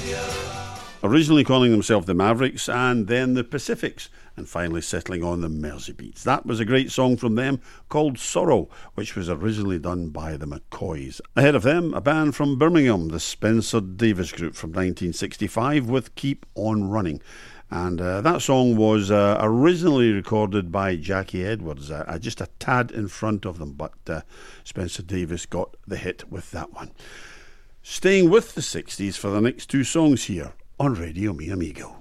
Originally calling themselves the Mavericks and then the Pacifics, and finally settling on the Mersey Beats. That was a great song from them called Sorrow, which was originally done by the McCoys. Ahead of them, a band from Birmingham, the Spencer Davis Group from 1965 with Keep On Running. And that song was originally recorded by Jackie Edwards, just a tad in front of them, but Spencer Davis got the hit with that one. Staying with the 60s for the next two songs here on Radio Mi Amigo.